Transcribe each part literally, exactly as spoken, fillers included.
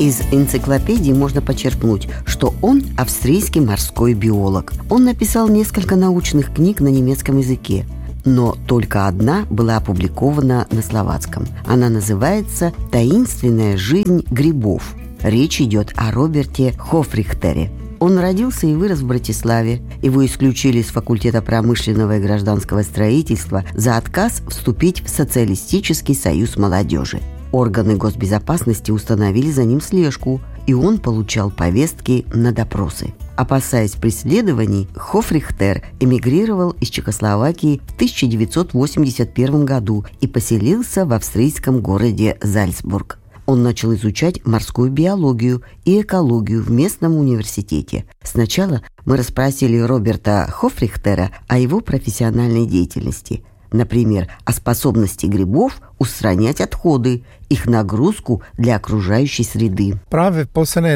Из энциклопедии можно почерпнуть, что он австрийский морской биолог. Он написал несколько научных книг на немецком языке, но только одна была опубликована на словацком. Она называется «Таинственная жизнь грибов». Речь идет о Роберте Хофрихтере. Он родился и вырос в Братиславе. Его исключили с факультета промышленного и гражданского строительства за отказ вступить в Социалистический союз молодежи. Органы госбезопасности установили за ним слежку, и он получал повестки на допросы. Опасаясь преследований, Хофрихтер эмигрировал из Чехословакии в тысяча девятьсот восемьдесят первом году и поселился в австрийском городе Зальцбург. Он начал изучать морскую биологию и экологию в местном университете. Сначала мы расспросили Роберта Хофрихтера о его профессиональной деятельности. Например, о способности грибов устранять отходы, их нагрузку для окружающей среды. В последнее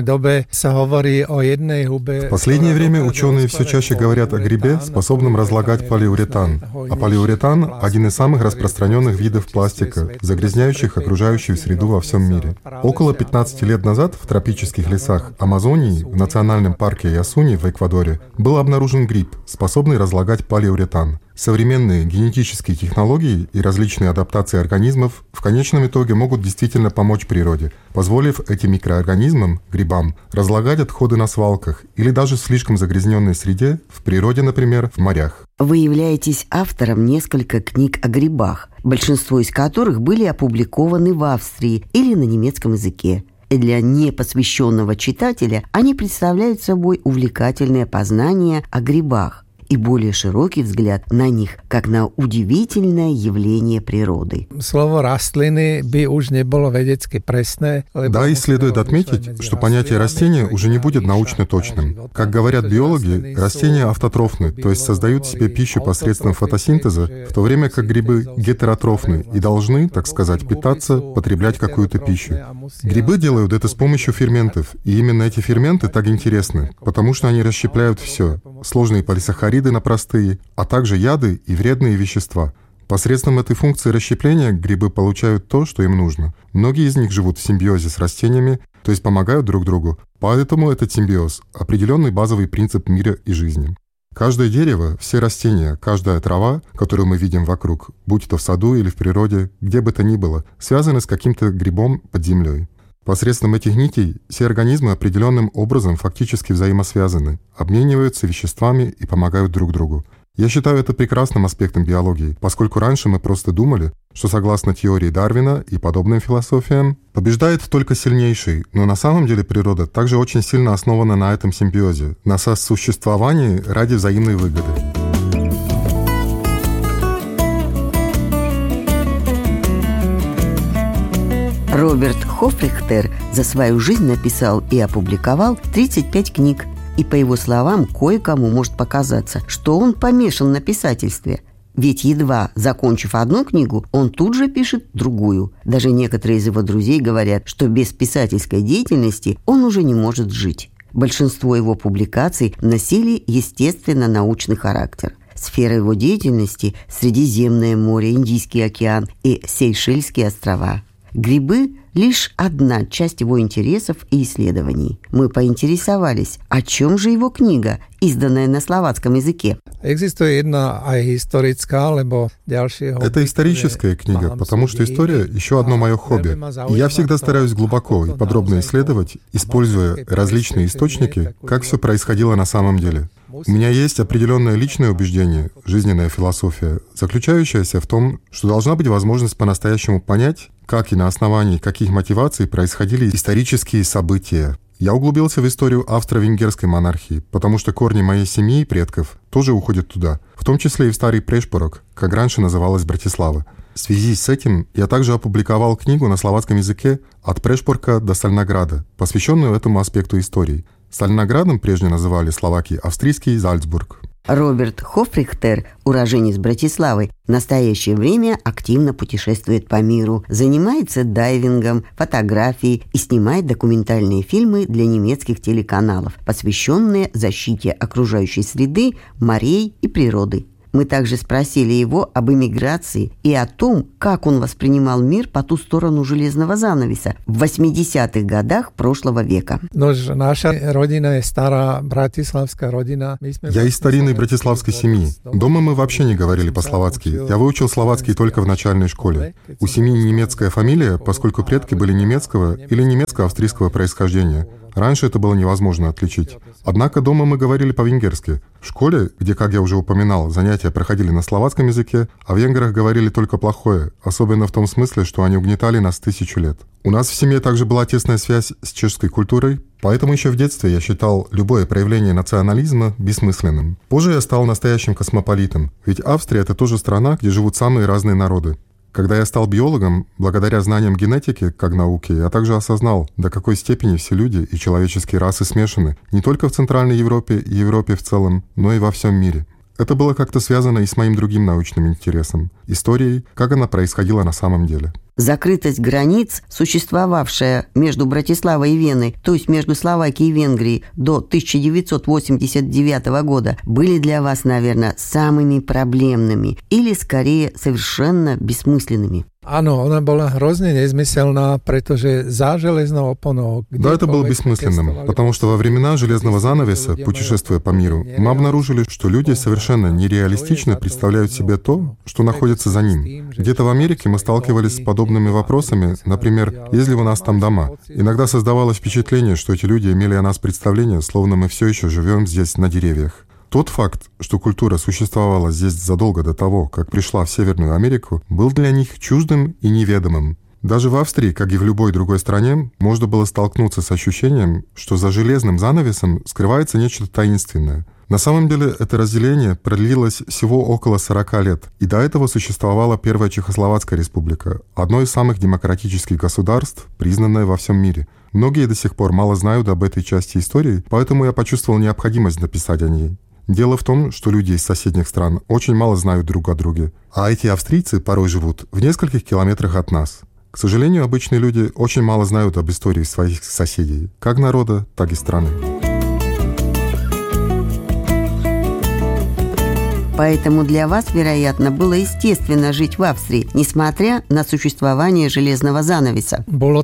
время ученые все чаще говорят о грибе, способном разлагать полиуретан. А полиуретан – один из самых распространенных видов пластика, загрязняющих окружающую среду во всем мире. Около пятнадцати лет назад в тропических лесах Амазонии, в национальном парке Ясуни в Эквадоре, был обнаружен гриб, способный разлагать полиуретан. Современные генетические технологии и различные адаптации организмов в конечном итоге могут действительно помочь природе, позволив этим микроорганизмам, грибам, разлагать отходы на свалках или даже в слишком загрязненной среде, в природе, например, в морях. Вы являетесь автором нескольких книг о грибах, большинство из которых были опубликованы в Австрии или на немецком языке. И для непосвященного читателя они представляют собой увлекательное познание о грибах и более широкий взгляд на них, как на удивительное явление природы. Слово «растлины» бы уж не было ведецки пресное. Да, и следует отметить, что понятие растения уже не будет научно точным. Как говорят биологи, растения автотрофны, то есть создают себе пищу посредством фотосинтеза, в то время как грибы гетеротрофны и должны, так сказать, питаться, потреблять какую-то пищу. Грибы делают это с помощью ферментов, и именно эти ферменты так интересны, потому что они расщепляют все – сложные полисахариды на простые, а также яды и вредные вещества. Посредством этой функции расщепления грибы получают то, что им нужно. Многие из них живут в симбиозе с растениями, то есть помогают друг другу. Поэтому этот симбиоз – определенный базовый принцип мира и жизни. Каждое дерево, все растения, каждая трава, которую мы видим вокруг, будь то в саду или в природе, где бы то ни было, связаны с каким-то грибом под землей. Посредством этих нитей все организмы определенным образом фактически взаимосвязаны, обмениваются веществами и помогают друг другу. Я считаю это прекрасным аспектом биологии, поскольку раньше мы просто думали, что согласно теории Дарвина и подобным философиям, побеждает только сильнейший, но на самом деле природа также очень сильно основана на этом симбиозе, на сосуществовании ради взаимной выгоды. Роберт Хофрихтер за свою жизнь написал и опубликовал тридцать пять книг. И, по его словам, кое-кому может показаться, что он помешан на писательстве. Ведь, едва закончив одну книгу, он тут же пишет другую. Даже некоторые из его друзей говорят, что без писательской деятельности он уже не может жить. Большинство его публикаций носили естественно-научный характер. Сфера его деятельности – Средиземное море, Индийский океан и Сейшельские острова. Грибы – лишь одна часть его интересов и исследований. Мы поинтересовались, о чем же его книга, изданная на словацком языке. Это историческая книга, потому что история – еще одно мое хобби. И я всегда стараюсь глубоко и подробно исследовать, используя различные источники, как все происходило на самом деле. У меня есть определенное личное убеждение, жизненная философия, заключающаяся в том, что должна быть возможность по-настоящему понять, как и на основании каких мотиваций происходили исторические события. Я углубился в историю австро-венгерской монархии, потому что корни моей семьи и предков тоже уходят туда, в том числе и в старый Прешпорок, как раньше называлась Братислава. В связи с этим я также опубликовал книгу на словацком языке «От Прешпорка до Стальнограда», посвященную этому аспекту истории. Стальноградом прежде называли словаки австрийский Зальцбург. Роберт Хофрихтер, уроженец Братиславы, в настоящее время активно путешествует по миру, занимается дайвингом, фотографией и снимает документальные фильмы для немецких телеканалов, посвященные защите окружающей среды, морей и природы. Мы также спросили его об эмиграции и о том, как он воспринимал мир по ту сторону железного занавеса в восьмидесятых годах прошлого века. Наша родина старая братиславская родина. Я из старинной братиславской семьи. Дома мы вообще не говорили по-словацки. Я выучил словацкий только в начальной школе. У семьи немецкая фамилия, поскольку предки были немецкого или немецко-австрийского происхождения. Раньше это было невозможно отличить. Однако дома мы говорили по-венгерски. В школе, где, как я уже упоминал, занятия проходили на словацком языке, о венграх говорили только плохое, особенно в том смысле, что они угнетали нас тысячу лет. У нас в семье также была тесная связь с чешской культурой, поэтому еще в детстве я считал любое проявление национализма бессмысленным. Позже я стал настоящим космополитом, ведь Австрия — это тоже страна, где живут самые разные народы. Когда я стал биологом, благодаря знаниям генетики как науки, я также осознал, до какой степени все люди и человеческие расы смешаны не только в Центральной Европе и Европе в целом, но и во всем мире. Это было как-то связано и с моим другим научным интересом – историей, как она происходила на самом деле. Закрытость границ, существовавшая между Братиславой и Веной, то есть между Словакией и Венгрией до тысяча девятьсот восемьдесят девятого года, были для вас, наверное, самыми проблемными или, скорее, совершенно бессмысленными. Áno, ona bola hrozne nezmyselná, pretože za железnou опоnou... Да, это было бессмысленным, потому что во времена железного занавеса, путешествуя по миру, мы обнаружили, что люди совершенно нереалистично представляют себе то, что находится за ним. Где-то в Америке мы сталкивались с подобными вопросами, например, есть ли у нас там дома. Иногда создавалось впечатление, что эти люди имели о нас представление, словно мы все еще живем здесь на деревьях. Тот факт, что культура существовала здесь задолго до того, как пришла в Северную Америку, был для них чуждым и неведомым. Даже в Австрии, как и в любой другой стране, можно было столкнуться с ощущением, что за железным занавесом скрывается нечто таинственное. На самом деле это разделение продлилось всего около сорока лет, и до этого существовала Первая Чехословацкая республика, одно из самых демократических государств, признанное во всем мире. Многие до сих пор мало знают об этой части истории, поэтому я почувствовал необходимость написать о ней. Дело в том, что люди из соседних стран очень мало знают друг о друге, а эти австрийцы порой живут в нескольких километрах от нас. К сожалению, обычные люди очень мало знают об истории своих соседей, как народа, так и страны. Поэтому для вас, вероятно, было естественно жить в Австрии, несмотря на существование железного занавеса.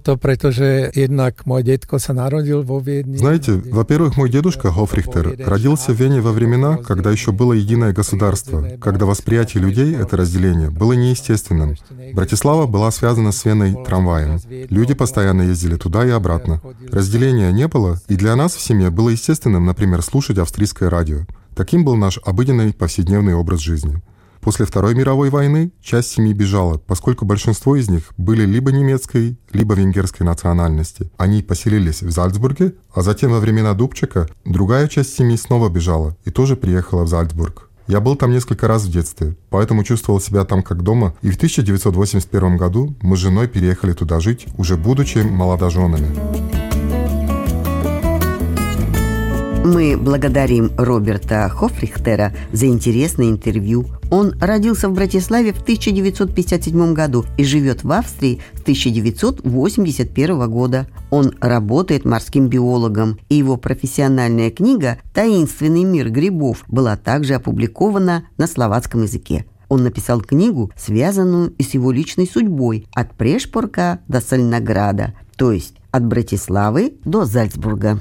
Знаете, во-первых, мой дедушка Хофрихтер родился в Вене во времена, когда еще было единое государство, когда восприятие людей это разделение было неестественным. Братислава была связана с Веной трамваем. Люди постоянно ездили туда и обратно. Разделения не было, и для нас в семье было естественным, например, слушать австрийское радио. Таким был наш обыденный повседневный образ жизни. После Второй мировой войны часть семьи бежала, поскольку большинство из них были либо немецкой, либо венгерской национальности. Они поселились в Зальцбурге, а затем во времена Дубчека другая часть семьи снова бежала и тоже приехала в Зальцбург. Я был там несколько раз в детстве, поэтому чувствовал себя там как дома, и в тысяча девятьсот восемьдесят первом году мы с женой переехали туда жить, уже будучи молодоженами. Мы благодарим Роберта Хофрихтера за интересное интервью. Он родился в Братиславе в тысяча девятьсот пятьдесят седьмом году и живет в Австрии с тысяча девятьсот восемьдесят первого года. Он работает морским биологом, и его профессиональная книга «Таинственный мир грибов» была также опубликована на словацком языке. Он написал книгу, связанную и с его личной судьбой от Прешпорка до Сольнограда, то есть от Братиславы до Зальцбурга.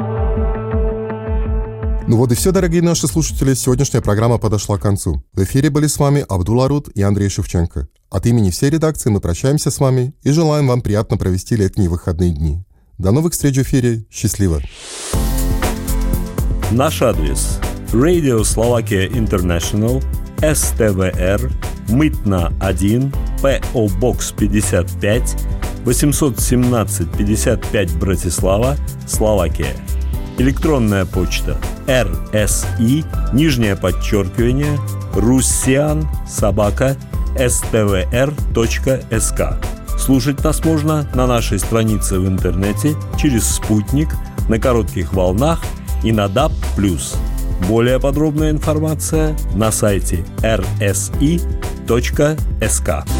Ну вот и все, дорогие наши слушатели, сегодняшняя программа подошла к концу. В эфире были с вами Абдул Арут и Андрей Шевченко. От имени всей редакции мы прощаемся с вами и желаем вам приятно провести летние выходные дни. До новых встреч в эфире. Счастливо! Наш адрес: Radio Slovakia International, эс тэ вэ эр, Мытна один, пэ о Box пятьдесят пять, восемьсот семнадцать пятьдесят пять Братислава, Словакия. Электронная почта РСИ, нижнее подчеркивание, руссиан собака эс тэ вэ эр точка эс ка. Слушать нас можно на нашей странице в интернете, через спутник, на коротких волнах и на даб плюс. Более подробная информация на сайте эр эс и точка эс ка.